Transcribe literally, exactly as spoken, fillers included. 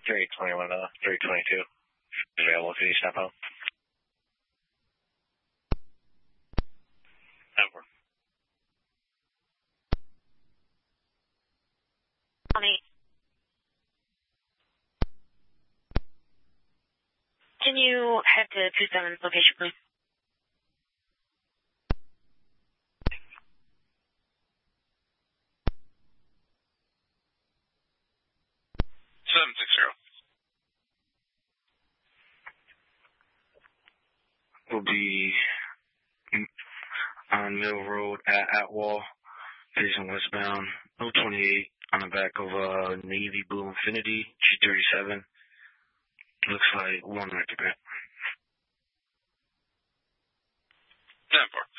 three twenty-one to three twenty-two. Available, can you step out? Over. Honey. Can you head to two seven location, please? seven six zero. Will be on Mill Road at Atwall, facing westbound, oh twenty-eight, on the back of a navy blue Infiniti G thirty-seven. Looks like one record. ten four.